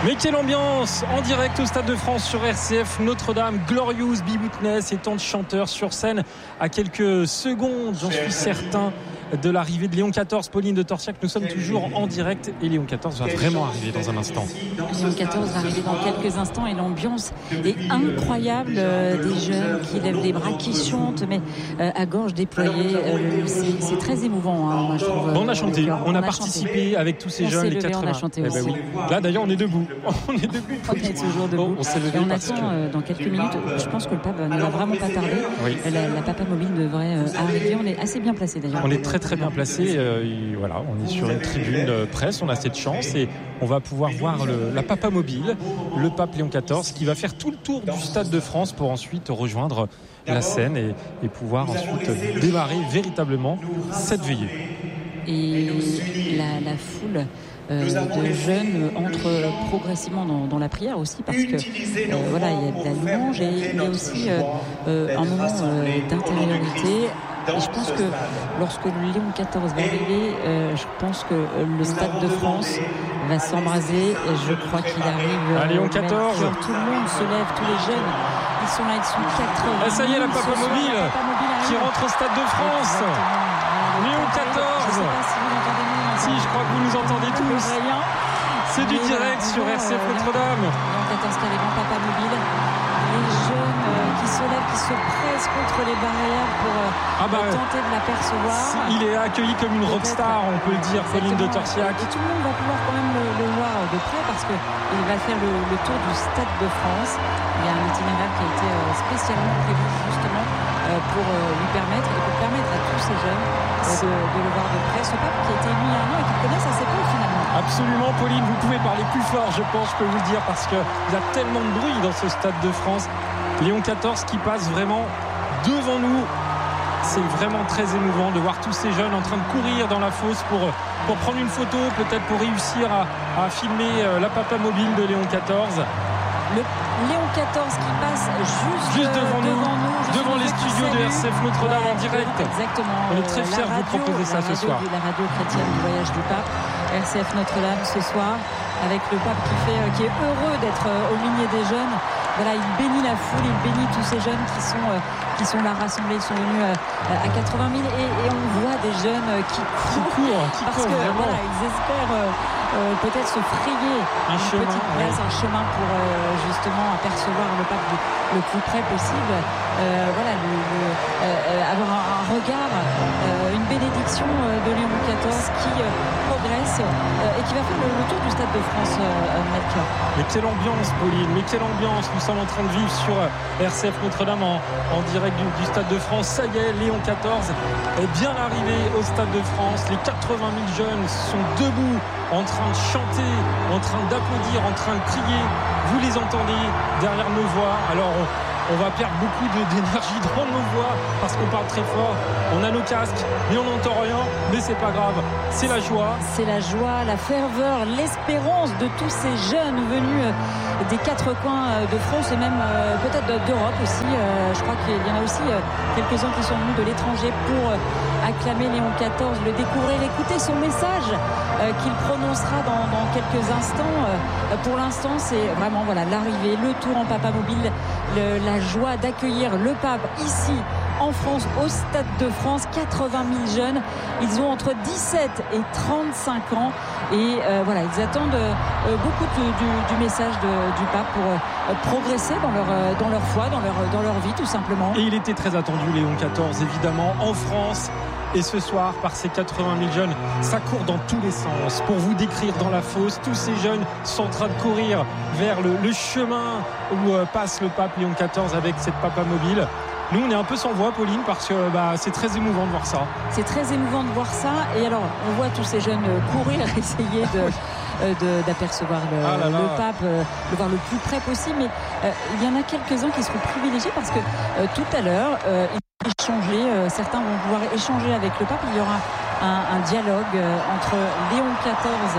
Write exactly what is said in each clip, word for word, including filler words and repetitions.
Mais quelle ambiance en direct au Stade de France sur R C F Notre-Dame. Glorious, Be Witness et tant de chanteurs sur scène à quelques secondes, j'en suis certain, de l'arrivée de Léon quatorze. Pauline de Torsiac, nous sommes toujours en direct et Léon quatorze va vraiment arriver dans un instant. Léon quatorze va arriver dans quelques instants et l'ambiance est incroyable. Euh, des jeunes qui lèvent les bras, qui chantent, mais euh, à gorge déployée. Euh, c'est, c'est très émouvant, hein, moi, je trouve. Bon, on a chanté, on, on a, a participé chanté. avec tous ces on jeunes, les levé, quatre-vingts. On a chanté eh aussi. ben oui. Là d'ailleurs on est debout. On est debout. On est toujours debout. Bon, on s'est levé et on parce attend que... euh, dans quelques minutes. Je pense que le pape ne va vraiment pas tarder. Oui. La, la Papa Mobile devrait euh, arriver. On est assez bien placé d'ailleurs. On est très très bien placé. Euh, voilà, on est sur une tribune euh, presse. On a cette chance et on va pouvoir voir le, la Papa Mobile, le pape Léon quatorze, qui va faire tout le tour du Stade de France pour ensuite rejoindre la scène et, et pouvoir ensuite démarrer véritablement cette veillée. Et la, la foule euh, de jeunes entre progressivement dans, dans la prière aussi, parce que euh, voilà, il y a de la louange et il y a aussi euh, euh, un moment euh, d'intériorité. Et je pense que lorsque Léon quatorze va arriver, euh, je pense que le Stade de France va s'embraser. Et je crois qu'il arrive. Euh, Léon quatorze. Tout le monde se lève, tous les jeunes. Ils sont là, ils sont quatre-vingts. Ah, ça y est, la Papa Mobile qui rentre au Stade de France. Léon quatorze. Je ne sais pas si vous entendez nous. Si, je crois que vous nous entendez tous. C'est du direct sur R C F Notre-Dame. Léon quatorze qui arrive en Papa Mobile. Les jeunes euh, qui se lèvent, qui se pressent contre les barrières pour euh, ah bah, tenter de l'apercevoir. Il est accueilli comme une rockstar, on peut le dire, Pauline de Torsiac. Et tout le monde va pouvoir quand même le, le voir de près parce qu'il va faire le, le tour du Stade de France. Il y a un itinéraire qui a été euh, spécialement prévu justement euh, pour euh, lui permettre et pour permettre à tous ces jeunes euh, de, de le voir de près. Ce pape qui a été élu il y a un an et qui connaissent assez peu finalement. Absolument, Pauline, vous pouvez parler plus fort, je pense, je peux vous le dire, parce qu'il y a tellement de bruit dans ce Stade de France. Léon quatorze qui passe vraiment devant nous. C'est vraiment très émouvant de voir tous ces jeunes en train de courir dans la fosse pour, pour prendre une photo, peut-être pour réussir à, à filmer la Papa Mobile de Léon quatorze. Le Léon quatorze qui passe juste, juste devant, devant nous, nous devant les studios de R C F Notre-Dame en direct. Exactement. On est très fiers de vous proposer ça ce soir. La radio chrétienne du voyage du pape, R C F Notre-Dame ce soir, avec le pape qui, fait, qui est heureux d'être au milieu des jeunes. Voilà, il bénit la foule, il bénit tous ces jeunes qui sont, euh, qui sont là rassemblés, ils sont venus euh, à quatre-vingt mille et, et on voit des jeunes euh, qui courent, qui courent, qui parce courent, que vraiment. voilà, ils espèrent euh, euh, peut-être se frayer un une chemin, petite place, ouais. un chemin pour euh, justement apercevoir le pape du, le plus près possible. Euh, voilà, le, le, euh, avoir un, un regard, euh, une bénédiction euh, de Léon quatorze qui euh, progresse euh, et qui va faire le, le tour du Stade de France, euh, Melchior. Mais quelle ambiance, Pauline, mais quelle ambiance nous sommes en train de vivre sur R C F Notre-Dame en, en direct du, du Stade de France. Ça y est, Léon quatorze est bien arrivé au Stade de France. Les quatre-vingt mille jeunes sont debout, en train de chanter, en train d'applaudir, en train de crier. Vous les entendez derrière nos voix. Alors on, on va perdre beaucoup de, d'énergie dans nos voix parce qu'on parle très fort. On a nos casques, mais on n'entend rien. Mais c'est pas grave, c'est la joie. C'est la joie, la ferveur, l'espérance de tous ces jeunes venus des quatre coins de France et même euh, peut-être d'Europe aussi. Euh, je crois qu'il y en a aussi euh, quelques-uns qui sont venus de l'étranger pour euh, acclamer Léon quatorze, le découvrir, écouter son message euh, qu'il prononcera dans, dans quelques instants. Euh, pour l'instant, c'est vraiment voilà, l'arrivée, le tour en Papa Mobile, le, la joie d'accueillir le pape ici en France, au Stade de France. Quatre-vingt mille jeunes, ils ont entre dix-sept et trente-cinq ans et euh, voilà, ils attendent euh, beaucoup de, du, du message de, du pape pour euh, progresser dans leur, euh, dans leur foi, dans leur, dans leur vie tout simplement. Et il était très attendu, Léon quatorze, évidemment, en France. Et ce soir, par ces quatre-vingt mille jeunes, ça court dans tous les sens. Pour vous décrire dans la fosse, tous ces jeunes sont en train de courir vers le, le chemin où euh, passe le pape Léon quatorze avec cette Papa Mobile. Nous, on est un peu sans voix, Pauline, parce que bah, c'est très émouvant de voir ça. C'est très émouvant de voir ça. Et alors, on voit tous ces jeunes courir, essayer de, euh, de, d'apercevoir le, ah là là. le pape, euh, le voir le plus près possible. Mais euh, il y en a quelques-uns qui seront privilégiés parce que euh, tout à l'heure, euh, ils vont échanger, euh, certains vont pouvoir échanger avec le pape. Il y aura un, un dialogue euh, entre Léon quatorze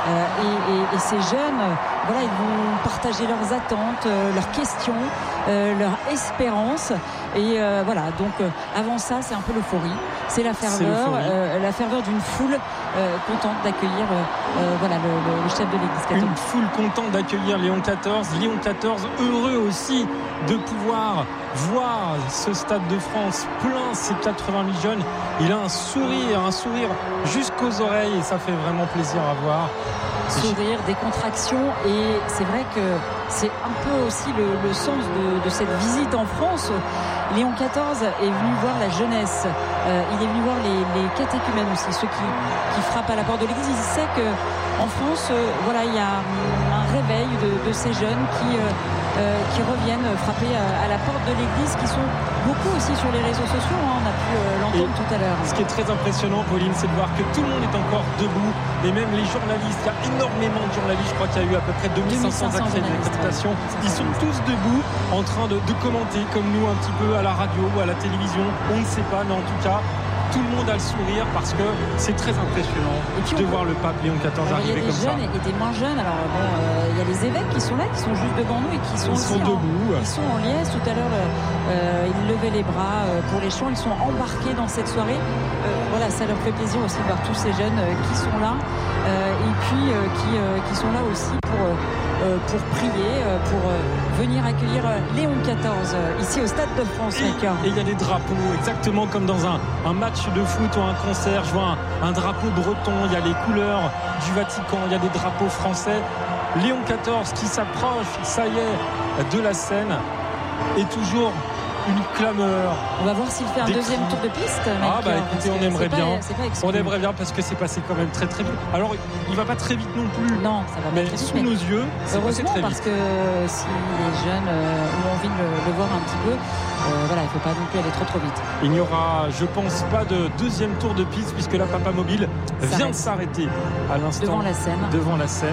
euh, et, et, et ces jeunes, voilà, ils vont partager leurs attentes, euh, leurs questions, euh, leur espérance. Et euh, voilà, donc euh, avant ça, c'est un peu l'euphorie, c'est la ferveur, euh, la ferveur d'une foule euh, contente d'accueillir euh, euh, voilà, le, le, le chef de l'Église catholique. Une foule contente d'accueillir Léon quatorze. Léon quatorze heureux aussi de pouvoir voir ce Stade de France plein, ces quatre-vingt mille jeunes. Il a un sourire, un sourire jusqu'aux oreilles et ça fait vraiment plaisir à voir. Sourire, des contractions, et c'est vrai que c'est un peu aussi le, le sens de, de cette visite en France. Léon quatorze est venu voir la jeunesse, euh, il est venu voir les, les catéchumènes aussi, ceux qui, qui frappent à la porte de l'église. Il sait qu'en France, euh, voilà, il y a un réveil de, de ces jeunes qui, euh, euh, qui reviennent frapper à, à la porte de l'église, qui sont beaucoup aussi sur les réseaux sociaux, hein, on a pu euh, l'entendre tout à l'heure. Ce qui est très impressionnant, Pauline, c'est de voir que tout le monde est encore debout, et même les journalistes, il y a énormément de journalistes, je crois qu'il y a eu à peu près deux mille cinq cents accréditations, ils sont tous debout en train de, de commenter comme nous un petit peu à la radio ou à la télévision, on ne sait pas, mais en tout cas tout le monde a le sourire parce que c'est très impressionnant de voir le pape Léon quatorze arriver comme ça. Il y a des jeunes et des moins jeunes. Alors bon, euh, il y a les évêques qui sont là, qui sont juste devant nous et qui sont, ils sont debout. En, ils sont en liesse. Tout à l'heure, euh, ils levaient les bras pour les chants. Ils sont embarqués dans cette soirée. Euh, voilà, ça leur fait plaisir aussi de voir tous ces jeunes euh, qui sont là euh, et puis euh, qui, euh, qui sont là aussi pour euh, pour prier, euh, pour euh, venir accueillir euh, Léon quatorze euh, ici au Stade de France. Et il y a des drapeaux, exactement comme dans un, un match de foot ou un concert. Je vois un, un drapeau breton, il y a les couleurs du Vatican, il y a des drapeaux français. Léon quatorze qui s'approche, ça y est, de la scène, et toujours une clameur. On va voir s'il fait un deuxième tour de piste. Ah bah écoutez, on aimerait bien. On aimerait bien parce que c'est passé quand même très très vite. Alors il va pas très vite non plus. Non, ça va pas mais très vite. Sous mais nos yeux, c'est passé très vite. Parce que si les jeunes ont envie de le, le voir un petit peu, euh, voilà, il ne faut pas non plus aller trop trop vite. Il n'y aura, je pense, pas de deuxième tour de piste puisque la Papa Mobile vient de s'arrêter à l'instant devant la scène. Devant la scène.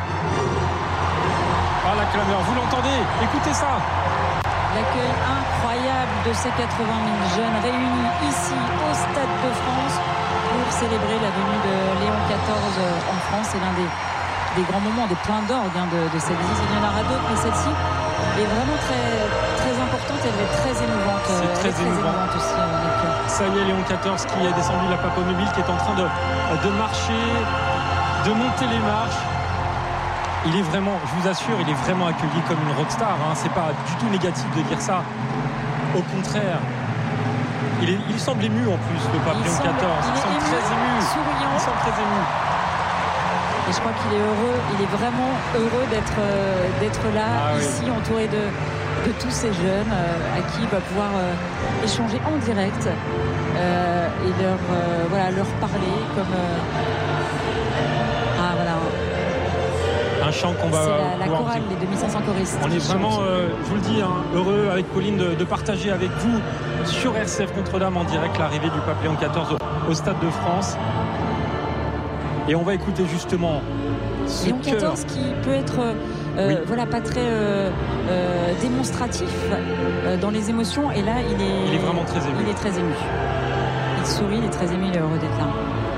Ah la clameur, vous l'entendez? Écoutez ça. L'accueil incroyable de ces quatre-vingt mille jeunes réunis ici au Stade de France pour célébrer la venue de Léon quatorze en France. C'est l'un des, des grands moments, des points d'orgue hein, de, de cette visite. Il y en aura d'autres, mais celle-ci est vraiment très, très importante. Elle est très émouvante. C'est très, très émouvante. émouvante aussi. Euh, Ça y est, Léon quatorze qui est descendu de la Papa Mobile, qui est en train de, de marcher, de monter les marches. Il est vraiment, je vous assure, il est vraiment accueilli comme une rockstar. Hein. C'est pas du tout négatif de dire ça. Au contraire, il, est, il semble ému en plus, le pape Léon quatorze. Il, il semble ému, très ému. Souriant. Il semble très ému. Et je crois qu'il est heureux, il est vraiment heureux d'être, euh, d'être là, ah, ici, oui. entouré de, de tous ces jeunes euh, à qui il va pouvoir euh, échanger en direct euh, et leur, euh, voilà, leur parler comme. Euh, ah, voilà. Un chant qu'on va. C'est la, la chorale, les deux mille cinq cents choristes. On est vraiment, euh, je vous le dis, hein, heureux avec Pauline de, de partager avec vous sur R C F Notre-Dame en direct l'arrivée du pape Léon quatorze au, au Stade de France. Et on va écouter justement ce Léon cœur. quatorze qui peut être euh, oui. voilà, pas très euh, euh, démonstratif euh, dans les émotions. Et là, il est, il est vraiment très ému. Il est très ému. Il sourit, il est très ému, il est heureux d'être là.